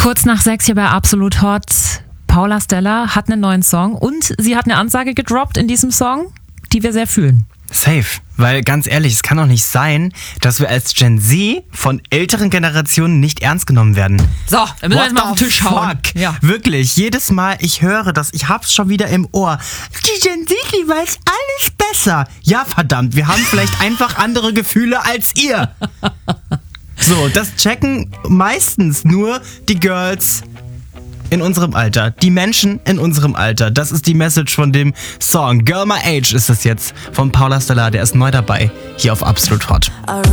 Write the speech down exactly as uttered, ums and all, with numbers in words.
Kurz nach sechs hier bei Absolut Hot. Paula Stella hat einen neuen Song und sie hat eine Ansage gedroppt in diesem Song, die wir sehr fühlen. Safe, weil ganz ehrlich, es kann doch nicht sein, dass wir als Gen Z von älteren Generationen nicht ernst genommen werden. So, dann müssen wir jetzt mal auf den Tisch hauen. Fuck? Ja. Wirklich, jedes Mal, ich höre das, ich hab's schon wieder im Ohr. Die Gen Z, die weiß alles besser. Ja, verdammt, wir haben vielleicht einfach andere Gefühle als ihr. So, das checken meistens nur die Girls in unserem Alter. Die Menschen in unserem Alter. Das ist die Message von dem Song. Girl My Age ist es jetzt von Paula Stella. Der ist neu dabei hier auf Absolut Hot.